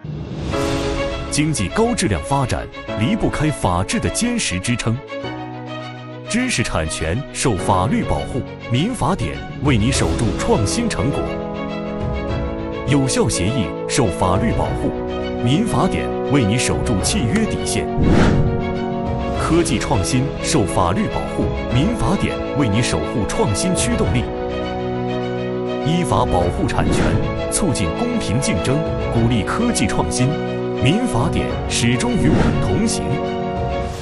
经济高质量发展离不开法治的坚实支撑。知识产权受法律保护，民法典为你守住创新成果；有效协议受法律保护，民法典为你守住契约底线；科技创新受法律保护，民法典为你守护创新驱动力。依法保护产权，促进公平竞争，鼓励科技创新，民法典始终与我们同行。